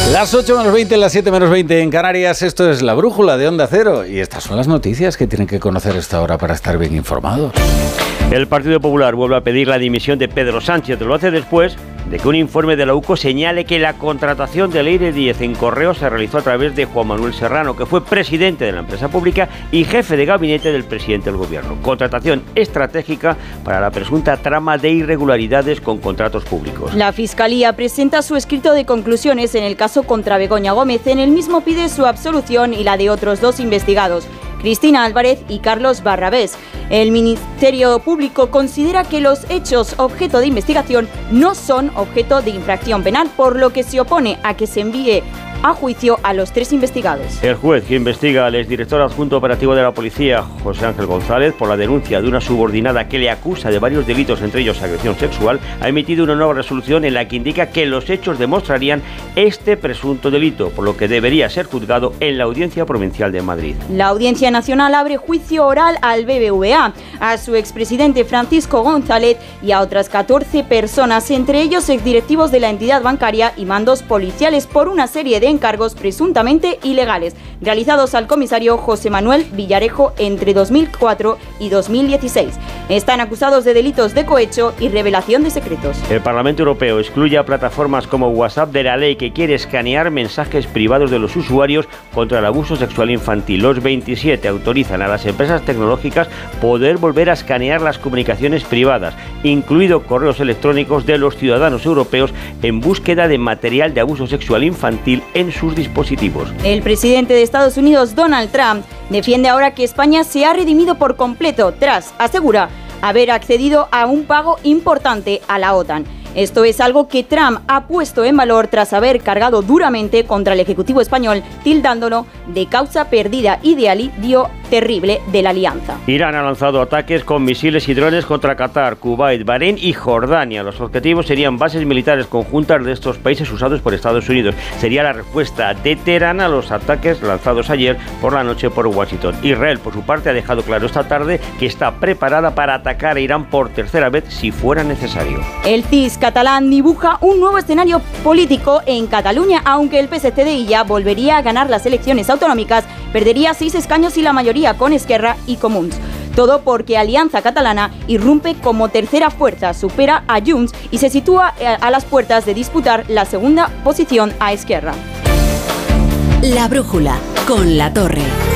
Las 8:20, las 7:20 en Canarias, esto es La Brújula de Onda Cero y estas son las noticias que tienen que conocer a esta hora para estar bien informados. El Partido Popular vuelve a pedir la dimisión de Pedro Sánchez, lo hace después de que un informe de la UCO señale que la contratación de Leire Díez en Correos se realizó a través de Juan Manuel Serrano, que fue presidente de la empresa pública y jefe de gabinete del presidente del gobierno. Contratación estratégica para la presunta trama de irregularidades con contratos públicos. La Fiscalía presenta su escrito de conclusiones en el caso contra Begoña Gómez. En el mismo pide su absolución y la de otros dos investigados, Cristina Álvarez y Carlos Barrabés. El Ministerio Público considera que los hechos objeto de investigación no son objeto de infracción penal, por lo que se opone a que se envíe a juicio a los tres investigados. El juez que investiga al exdirector adjunto operativo de la policía, José Ángel González, por la denuncia de una subordinada que le acusa de varios delitos, entre ellos agresión sexual, ha emitido una nueva resolución en la que indica que los hechos demostrarían este presunto delito, por lo que debería ser juzgado en la Audiencia Provincial de Madrid. La Audiencia Nacional abre juicio oral al BBVA, a su expresidente Francisco González y a otras 14 personas, entre ellos exdirectivos de la entidad bancaria y mandos policiales, por una serie de encargos presuntamente ilegales realizados al comisario José Manuel Villarejo entre 2004 y 2016. Están acusados de delitos de cohecho y revelación de secretos. El Parlamento Europeo excluye a plataformas como WhatsApp de la ley que quiere escanear mensajes privados de los usuarios contra el abuso sexual infantil. Los 27 autorizan a las empresas tecnológicas poder volver a escanear las comunicaciones privadas, incluido correos electrónicos de los ciudadanos europeos, en búsqueda de material de abuso sexual infantil en sus dispositivos. El presidente de Estados Unidos, Donald Trump, defiende ahora que España se ha redimido por completo tras, asegura, haber accedido a un pago importante a la OTAN. Esto es algo que Trump ha puesto en valor tras haber cargado duramente contra el Ejecutivo español, tildándolo de causa perdida y de alidio terrible de la alianza. Irán ha lanzado ataques con misiles y drones contra Qatar, Kuwait, Bahrein y Jordania. Los objetivos serían bases militares conjuntas de estos países usados por Estados Unidos. Sería la respuesta de Teherán a los ataques lanzados ayer por la noche por Washington. Israel, por su parte, ha dejado claro esta tarde que está preparada para atacar a Irán por tercera vez si fuera necesario. El CIS catalán dibuja un nuevo escenario político en Cataluña, aunque el PSC de Illa volvería a ganar las elecciones autonómicas, perdería 6 escaños y la mayoría con Esquerra y Comuns. Todo porque Alianza Catalana irrumpe como tercera fuerza, supera a Junts y se sitúa a las puertas de disputar la segunda posición a Esquerra. La Brújula, con La Torre.